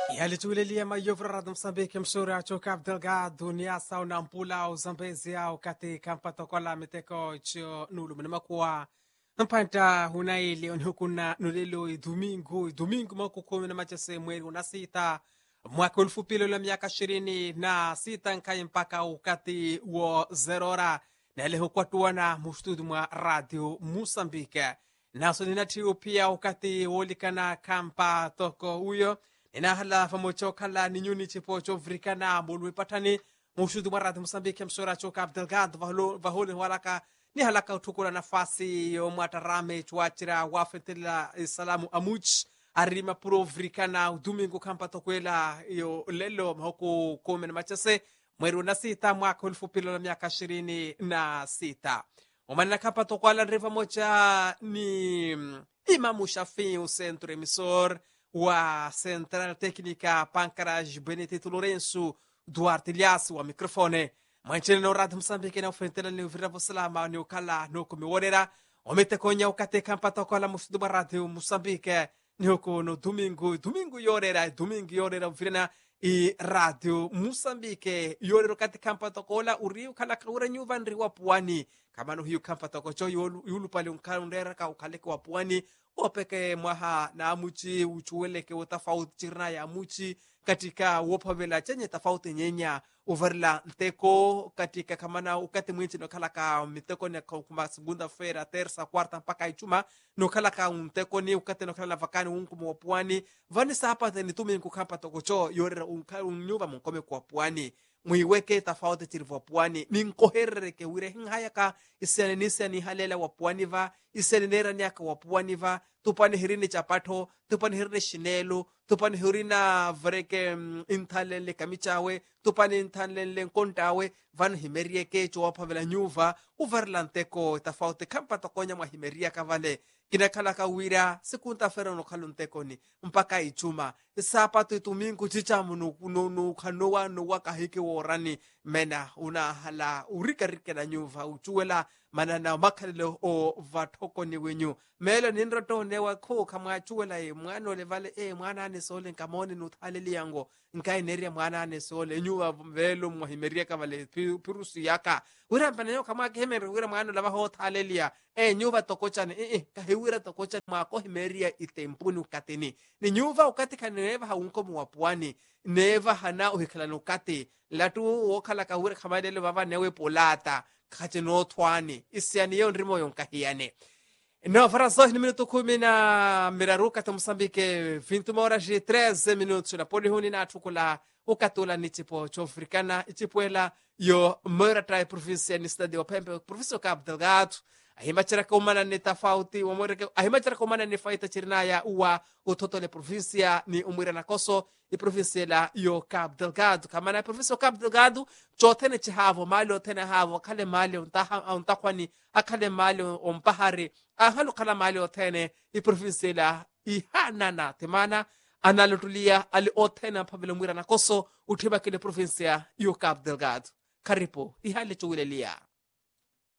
Yalitulelia mayovra de Moçambique, msura cho Cabo Delgado, Niassa, Nampula, Zambezia, Ukati, Kampa Tokola, Meteko, Chio, Nulu, Mnamakua, Mpanta, Hunaili, Unhukuna, Nulilo, Domingo, Moko, Kumi na Machase, Mweri, Unasita, mwaka ulfupilo la miaka 26 nkai mpaka ukati wa zerora na ile hukwatuana mustudu mwa radio Mosambike naso ninatiyo pia ukati wolikana kampa toko huyo ninahala famochokala ninyuni chipo chovrikana mulwe patani mustudu mwa radio Mosambike msora choka Abdelgado vahole walaka ni halaka utukula nafasi yo mwatarame chuachira wafetela salamu amuch arima provrikana domingo kampa tokwela yo lelo mhoku kumi na machase mweri na sita mwaka ulfupilo la miaka 26 umanina kampa tokwala riva mocha ni Imamu Shafii o centro emissor wa Central Técnica Pancras Benedito Lourenço Duarte Ilhaço wa microfone manchene no radio Msambike na ufentela ni uvira vosalama ni ukala no kumiworera omete konya ukate kampa tokwala musudu ba radio Msambike ni huko no domingo yorera virena i radio Mosambike yorero kati kampa tokola uriu kala kaura nyuva ndri wa puani kama no hiyo kampa tokocho yulu pale unkalundera ka ukaleke wa puani opeke mwaha na amuchi uchueleke utafauti chirna ya amuchi katika wopavela chenye tafauti nyenya uvarla nteko katika kamana ukate mwinchi no kala ka miteko ne kuma segunda feira terça quarta mpaka ichuma no kala ka nteko ni ukate no kala vakani unkumu wa puani vani sapa ni domingo kampa tokocho yorera unyuva mkome kwa puani mwiweke tafauti chirivo puani ninkoherere ke wire hingaya ka isianenisia ni halela wa puani va isianenera nyaka wa puani va tupani hirini chapato tupani hirini shinelo tupani hirina vreke inthalele kamichawe tupani inthalele nkontawe van himerie ke cho wapavela nyuva uvarlanteko tafauti kampa tokonya mwa himeria kavale kinakala kawira sikunta fero no kalunteko ni mpaka ichuma sapato domingo chichamu no kanowa no wakahike worani mena una hala urika na nyuva uchuela manana makalelo o vatoko ni wenyu melo ninroto newa ko kama chuela mwana ole vale mwana ane sole nkamone nuthaleli yango nkai neria mwana ane sole nyuva velo mwahimeria kavale pirusu yaka ura mpanayo kama kemere ura mwana lava ho thalelia nyuva tokochane kahiwira tokochane mako himeria itempuni ukateni ni nyuva ukati kaneva haunko muwapuani neva hana uhikala nukati latu wokala kahura kamadele baba newe polata kati no twani isiani yo ndrimo yonkahiyane no faraso ni minuto 10 miraruka ta Mosambike 20 horas e 13 minutos na polihuni na tukula ukatula ni tipo chofrikana ichipuela yo murata província ni cidade de Opembe província Cabo Delgado ahimachira komana ni tofauti wamoreke ahimachira komana ni faita chirnaya uwa utotole província ni umwira na koso i província la yo Cabo Delgado kama na província Cabo Delgado chotene chihavo mali otene havo kale mali untakwani akale mali ompahari ahalo kala mali otene i província la i hanana temana analotulia ali otene pavelo mwira na koso utiba kile província yo Cabo Delgado karipo ihale chuwilelia